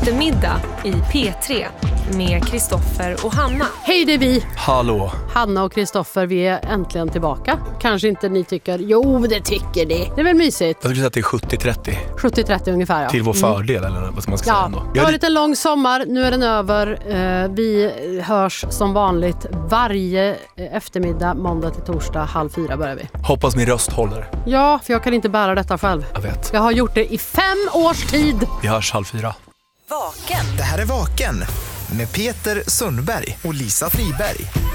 eftermiddag i P3 med Kristoffer och Hanna. Hej, det är vi. Hallå. Hanna och Kristoffer, vi är äntligen tillbaka. Kanske inte ni tycker, jo det tycker det. Det är väl mysigt. Jag skulle säga att det är 70-30. 70-30 ungefär, ja. Till vår fördel, eller vad ska man säga ändå. Det var lite lång sommar, nu är den över. Vi hörs som vanligt varje eftermiddag, måndag till torsdag, 3:30 börjar vi. Hoppas min röst håller. Ja, för jag kan inte bära detta själv. Jag vet. Jag har gjort det i 5 års tid. Vi hörs 3:30. Vaken. Det här är Vaken med Peter Sundberg och Lisa Friberg.